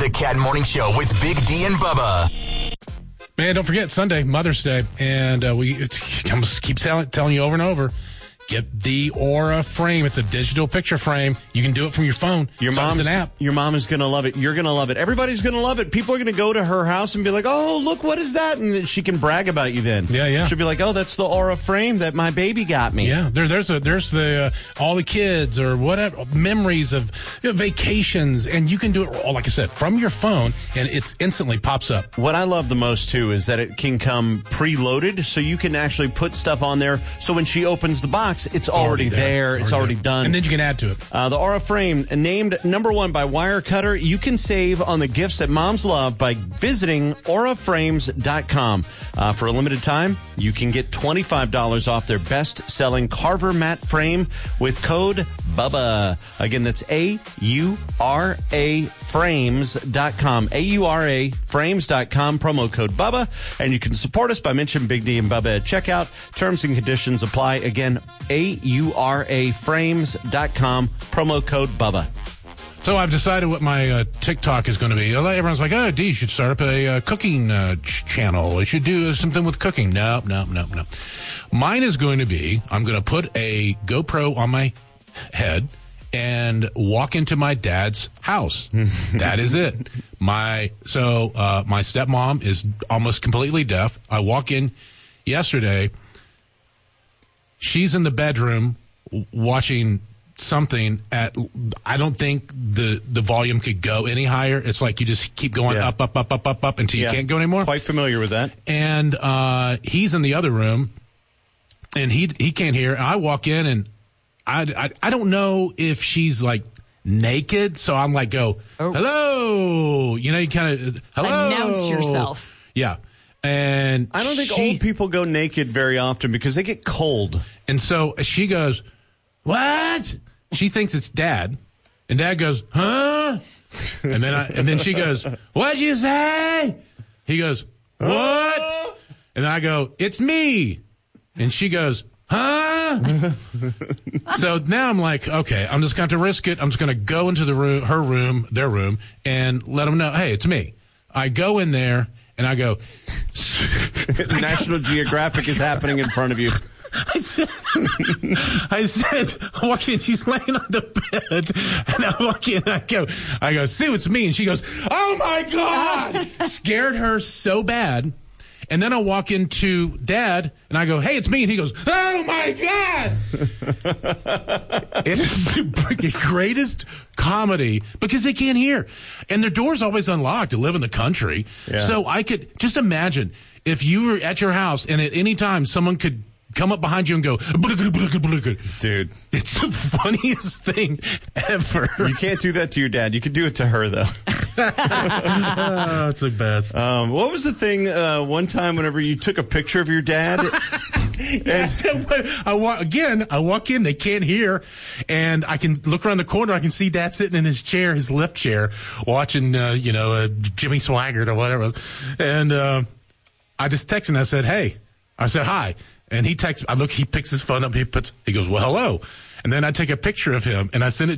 The Cat Morning Show with Big D and Bubba. Man, don't forget, Sunday, Mother's Day. And we keep telling you over and over, get the Aura frame. It's a digital picture frame. You can do it from your phone. It's an app. Your mom is going to love it. You're going to love it. Everybody's going to love it. People are going to go to her house and be like, oh, look, what is that? And she can brag about you then. Yeah. She'll be like, oh, that's the Aura frame that my baby got me. Yeah, there's the all the kids or whatever, memories of vacations. And you can do it, like I said, from your phone, and it instantly pops up. What I love the most, too, is that it can come preloaded, so you can actually put stuff on there. So when she opens the box, it's already there. It's already done. And then you can add to it. The Aura frame, named #1 by Wirecutter. You can save on the gifts that moms love by visiting auraframes.com. For a limited time, you can get $25 off their best-selling Carver matte frame with code BUBBA. Again, that's AURA frames.com. AURA frames.com, promo code BUBBA. And you can support us by mentioning Big D and Bubba at checkout. Terms and conditions apply. Again, AURAframes.com, promo code BUBBA. So I've decided what my TikTok is going to be. Everyone's like, oh, D, you should start up a cooking channel. You should do something with cooking. No. Mine is going to be, I'm going to put a GoPro on my head and walk into my dad's house. That is it. My stepmom is almost completely deaf. I walk in yesterday. She's in the bedroom watching something I don't think the volume could go any higher. It's like you just keep going up until you can't go anymore. Quite familiar with that. And he's in the other room, and he can't hear. I walk in, and I don't know if she's like naked, so I'm like, hello. You know, you kind of, hello. Announce yourself. Yeah. And I don't think old people go naked very often because they get cold. And so she goes, what? She thinks it's Dad. And Dad goes, huh? And then she goes, what'd you say? He goes, what? And then I go, it's me. And she goes, huh? So now I'm like, okay, I'm just going to risk it. I'm just going to go into their room, and let them know, hey, it's me. I go in there. And I go, National Geographic is happening in front of you. I said, walk in, she's laying on the bed, and I walk in, I go, Sue, it's me. And she goes, oh my God! Scared her so bad. And then I walk into Dad, and I go, hey, it's me. And he goes, oh, my God. It is the greatest comedy because they can't hear. And their door's always unlocked. They live in the country. Yeah. So I could just imagine if you were at your house and at any time someone could come up behind you and go, dude, it's the funniest thing ever. You can't do that to your dad. You can do it to her, though. It's the best. What was the thing one time whenever you took a picture of your dad? I walk in, they can't hear, and I can look around the corner, I can see Dad sitting in his chair, his lift chair, watching, Jimmy Swaggart or whatever. And I just texted him, I said, hey. I said, hi. And he texts, he picks his phone up, he goes, well, hello. And then I take a picture of him, and I send it